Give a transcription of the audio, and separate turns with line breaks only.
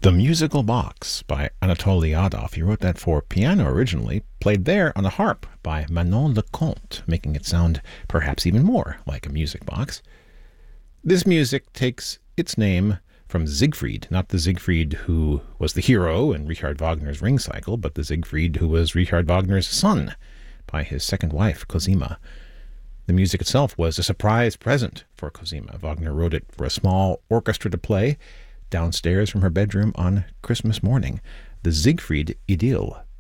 The Musical Box by Anatoly Adolph. He wrote that for piano originally, played there on a harp by Manon Leconte, making it sound perhaps even more like a music box. This music takes its name from Siegfried, not the Siegfried who was the hero in Richard Wagner's Ring Cycle, but the Siegfried who was Richard Wagner's son by his second wife, Cosima. The music itself was a surprise present for Cosima. Wagner wrote it for a small orchestra to play downstairs from her bedroom on Christmas morning. The Siegfried Idyll